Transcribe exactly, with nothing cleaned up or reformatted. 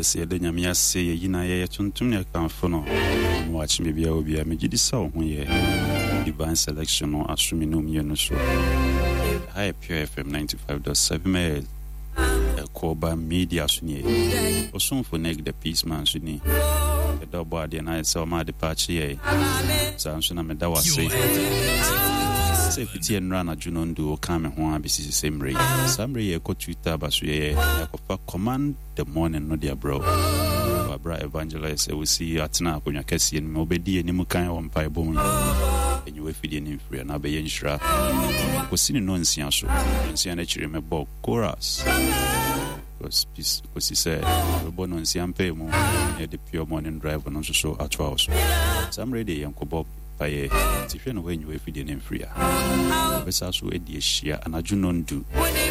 se de nyame ase ye yina ye tuntum ne kanfo no watch me bia obi a me gidi saw ho ye divine selection no asumi no me no so high pure F M ninety-five point seven me Koba media suni osun for neg the peace man suni the double ade na so ma departure ye so so na me da wase say fiti enra na juno ndo ka me ho abisi semre samre ye ko twitter baso ye yakofa command the morning no dia bro bra evangelist we see atna akonya kase ni obedi ni mukan wo mpa ebo mu enyi we fidi ni free na be ye nhira ko sini no nsia so nsia na chire me bo chorus was peace was he said we born on siampe mu the pure morning drive no so so at house some ready yankobo paye ti hwe no we nyi we fidi ni free a be sa so edi ehia anajuno ndu